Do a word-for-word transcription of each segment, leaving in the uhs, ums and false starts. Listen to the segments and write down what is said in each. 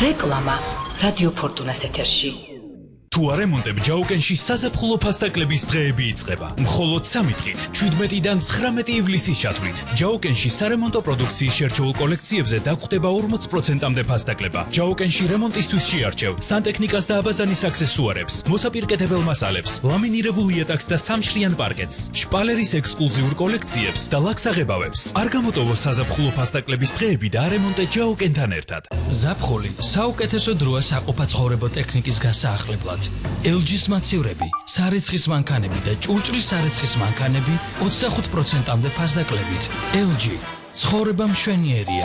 რეკლამა რადიო ფორტუნას ეთერში. თუ არემონტებ ჯაუკენში საზაფხულო ფასტაკლების დღეები იწყება. მხოლოდ სამი დღით, შვიდმეტიდან ცხრამეტი ივლისის ჩათვლით. ჯაუკენში სარემონტო პროდუქციის შერჩეულ კოლექციებზე დაგხვდება ორმოც პროცენტამდე ფასტაკლება. ჯაუკენში რემონტისთვის შეარჩევ სანტექნიკას და აბაზანის აქსესუარებს, მოსაპირკეთებელ მასალებს, ლამინირებულ იატაკს და სამშრიან პარკეტს, შპალერის ექსკლუზიურ კოლექციებს და ლაქსაღებავებს. არ გამოტოვო საზაფხულო ფასტაკლების დღეები და არემონტე ჯაუკენთან ერთად. ზაფხული საუკეთესო დროა საყოფაცხოვრებო ტექნიკის გასაახლებლად. ელ ჯის მაცივრები, სარეცხის მანქანები და ჭურჭლის სარეცხის მანქანები ოცდახუთ პროცენტამდე ფასდაკლებით. ელ ჯი ცხოვრება მშვენიერია.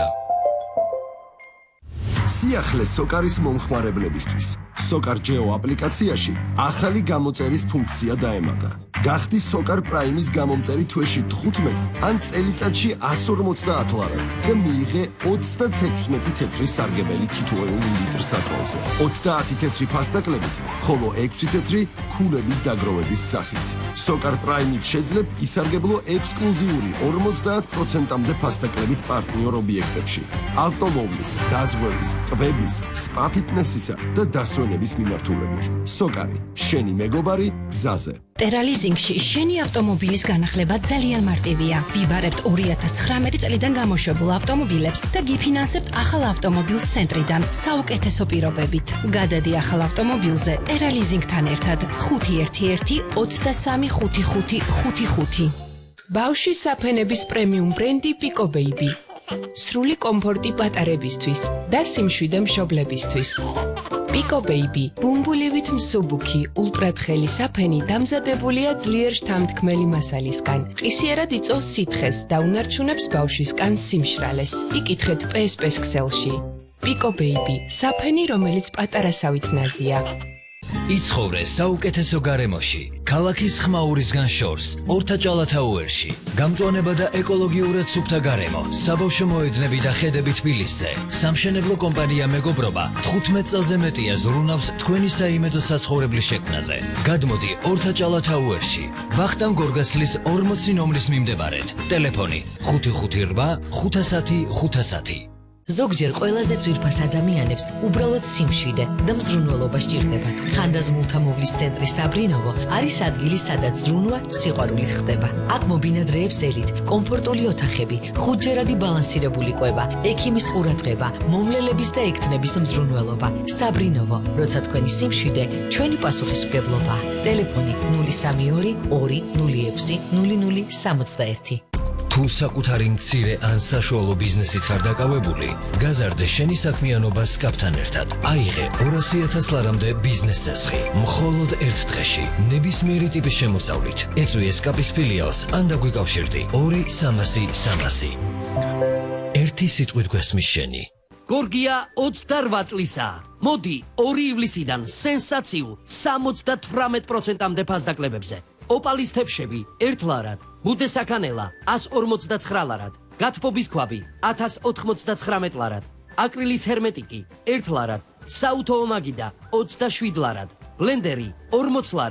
სიახლე სოკარის მომხმარებლებისთვის. სოკარ ჯეო აპლიკაციაში ახალი გამოწერის ფუნქცია დაემატა. გახდი სოკარ პრაიმის გამომწერი თვეში თხუთმეტი ან წელიწადში ასი ორმოცდაათ ლარი და მიიღე ოცდათექვსმეტი თეთრი სარგებელი თითოეული ლიტր საწოლზე. ოცდაათი თეთრი ფასდაკლებით, ხოლო ექვსი თეთრი ქულების დაგროვების სახით. სოკარ პრაიმით შეძლებ ისარგებლო ექსკლუზიური ორმოცდაათ პროცენტამდე ფასდაკლებით პარტნიორ ობიექტებში. ავტომობილის, დაზღვევის, ტბების, სპა ფიტნესისა და დასვენების მიმართულებით. სოკარი, შენი მეგობარი გზაზე. ტერალიზინგში შენი ავტომობილის განახლება ძალიან მარტივია. ვიბარებთ ორი ათას ცხრამეტი წლიდან გამოშვებულ ავტომობილებს და გიფინანსებთ ახალ ავტომობილს ცენტრიდან საუკეთესო პირობებით. გადადი ახალ ავტომობილზე ტერალიზინგთან ერთად ხუთი ერთი ერთი ოცდასამი ხუთი ხუთი ხუთი ხუთი. ბავშვის საფენების პრემიუმ ბრენდი პიკო ბეიბი. სრული კომფორტი პატარებისთვის და სიმშვიდე მშობლებისთვის. პიკო ბეიბი, ბუმბულივით მსუბუქი, ულტრათხელი საფენი დამზადებულია ძლიერ შთამთქმელი მასალისგან. ყისიერად იწვევს სითხეს და უნარჩუნებს ბავშვის კანს სიმშრალეს. იკითხეთ პე ეს პე-ს ქსელში. პიკო ბეიბი, საფენი, რომელიც პატარასავით ნაზია. იცხოვრე საუკეთესო გარემოში, ქალაქის ხმაურისგან შორს, ორთაჭალათაუერში. გამწვანება და ეკოლოგიურად სუფთა გარემო, საბავშვო მოედნები და ხედები თბილისზე. სამშენებლო კომპანია მეგობრობა თხუთმეტ წელზე მეტია ზრუნავს თქვენი საიმედო საცხოვრებლის შექმნაზე. გადმოდი ორთაჭალათაუერში, ვახტანგ გორგასლის ორმოცი ნომრის მიმდებარედ. ტელეფონი ხუთი ხუთი რვა ხუთასათი ხუთასათი. ზოგჯერ ყველაზე ძვირფას ადამიანებს უბრალოდ სიმშვიდე და მზრუნველობა სჭირდებათ. ხანდაზმულთა მოვლის ცენტრი საბრინოვო არის ადგილი, სადაც ზრუნვა სიყვარულით ხდება. აქ მობინადრეებს ელით, კომფორტული ოთახები, ხუთჯერადი ბალანსირებული კვება, ექიმის ყურადღება, მომლელების და ექთნების მზრუნველობა. საბრინოვო, როცა თქვენი სიმშვიდე, ჩვენი პასუხისმგებლობა. ტელეფონი ნული სამი ორი ორი ნული ექვსი ნული ნული სამოცდაერთი. თუ საკუთარი მცირე ან საშუალო ბიზნესით ხარ დაკავებული, გაზარდე შენი საქმიანობა სკაპთან ერთად. აიღე ორასი ათას ლარამდე ბიზნეს წესხი. მხოლოდ ერთ დღეში, ნებისმიერი ტიპის შემოსავლით. ეწვი სკაპის ფილიალს ან დაგვიკავშირდი ორი სამასი სამასი. ერთი სიტყვით გვესმის შენი. გორგია ოცდარვა წლისა. მოდი ორი ივლისიდან სენსაციულ სამოცდათვრამეტ პროცენტამდე ფასდაკლებებზე. ოპალის თეფშები ერთ ლარად, ბუდე საქანელა ასი ორმოცდაცხრა ლარად, გათბობის ქვაბი ათას ოთხმოცდაცხრამეტ ლარად, აკრილის ჰერმეტიკი ერთ ლარად, საუთო ომაგიდა ოცდაშვიდ ლარად, ბლენდერი ორმოც ლარად.